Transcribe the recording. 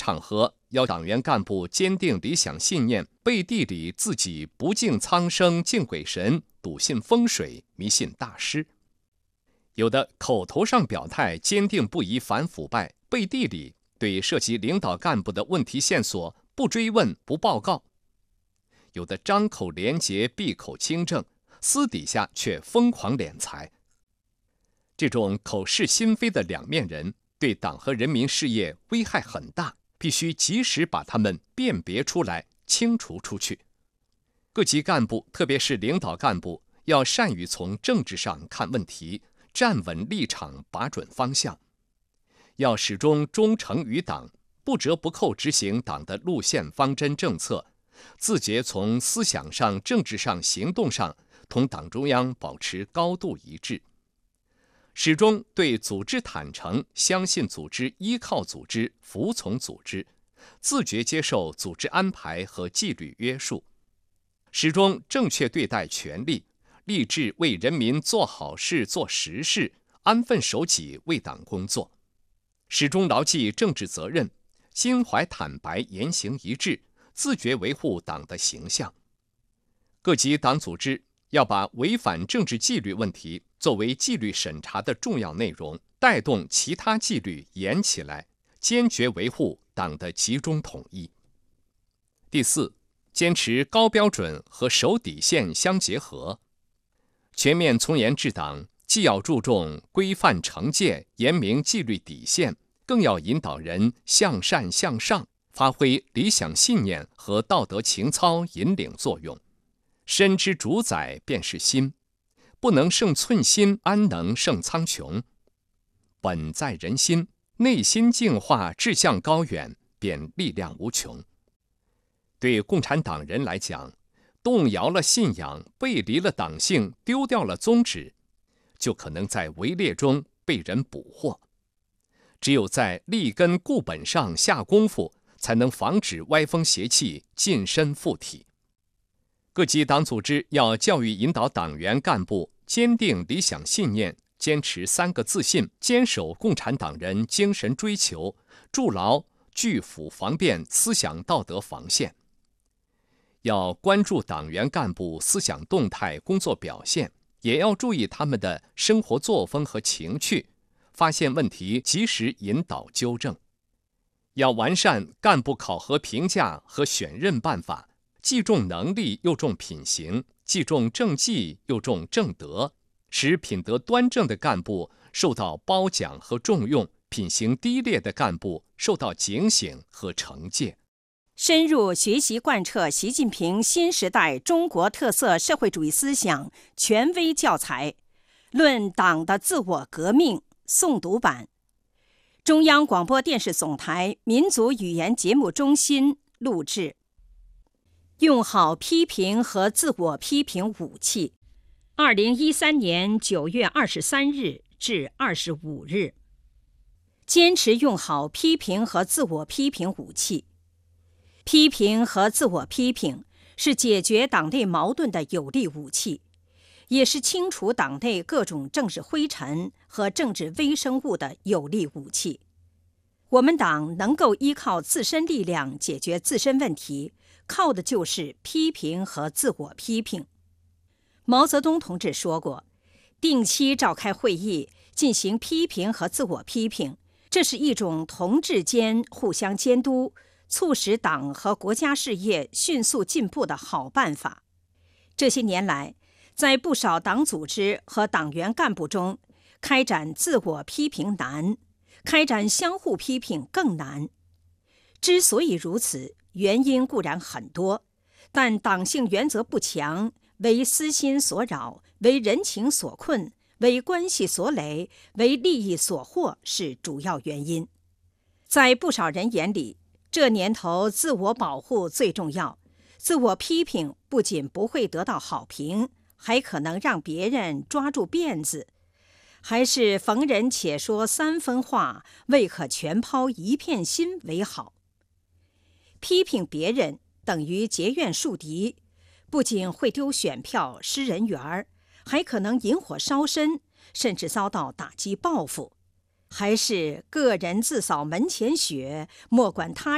场合要党员干部坚定理想信念，背地里自己不敬苍生敬鬼神，笃信风水迷信大师。有的口头上表态坚定不移反腐败，背地里对涉及领导干部的问题线索不追问不报告。有的张口廉洁闭口清正，私底下却疯狂敛财。这种口是心非的两面人对党和人民事业危害很大，必须及时把他们辨别出来，清除出去。各级干部，特别是领导干部，要善于从政治上看问题，站稳立场，把准方向。要始终忠诚于党，不折不扣执行党的路线方针政策，自觉从思想上、政治上、行动上同党中央保持高度一致。始终对组织坦诚，相信组织，依靠组织，服从组织，自觉接受组织安排和纪律约束。始终正确对待权力，立志为人民做好事、做实事，安分守己为党工作。始终牢记政治责任，心怀坦白，言行一致，自觉维护党的形象。各级党组织要把违反政治纪律问题作为纪律审查的重要内容，带动其他纪律严起来，坚决维护党的集中统一。第四，坚持高标准和守底线相结合。全面从严治党，既要注重规范惩戒，严明纪律底线，更要引导人向善向上，发挥理想信念和道德情操引领作用。身之主宰便是心，不能胜寸心，安能胜苍穹？本在人心，内心净化，志向高远，便力量无穷。对共产党人来讲，动摇了信仰，背离了党性，丢掉了宗旨，就可能在围猎中被人捕获。只有在立根固本上下功夫，才能防止歪风邪气近身附体。各级党组织要教育引导党员干部坚定理想信念，坚持三个自信，坚守共产党人精神追求，筑牢拒腐防变思想道德防线。要关注党员干部思想动态、工作表现，也要注意他们的生活作风和情趣，发现问题及时引导纠正。要完善干部考核评价和选任办法，既重能力又重品行，既重政绩又重正德，使品德端正的干部受到褒奖和重用，品行低劣的干部受到警醒和惩戒。 深入学习贯彻习近平新时代中国特色社会主义思想权威教材《论党的自我革命》诵读版，中央广播电视总台民族语言节目中心录制。用好批评和自我批评武器。2013年9月23日至25日。坚持用好批评和自我批评武器。批评和自我批评是解决党内矛盾的有力武器，也是清除党内各种政治灰尘和政治微生物的有力武器。我们党能够依靠自身力量解决自身问题，靠的就是批评和自我批评。毛泽东同志说过，定期召开会议，进行批评和自我批评，这是一种同志间互相监督，促使党和国家事业迅速进步的好办法。这些年来，在不少党组织和党员干部中，开展自我批评难，开展相互批评更难。之所以如此，原因固然很多，但党性原则不强，为私心所扰，为人情所困，为关系所累，为利益所惑是主要原因。在不少人眼里，这年头自我保护最重要，自我批评不仅不会得到好评，还可能让别人抓住辫子，还是逢人且说三分话，未可全抛一片心为好。批评别人等于结怨树敌，不仅会丢选票失人缘，还可能引火烧身，甚至遭到打击报复。还是个人自扫门前雪，莫管他